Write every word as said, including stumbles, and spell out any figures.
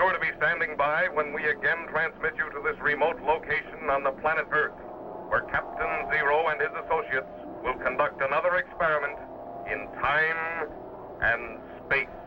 sure to be standing by when we again transmit you to this remote location on the planet Earth, where Captain Zero and his associates will conduct another experiment in time and space.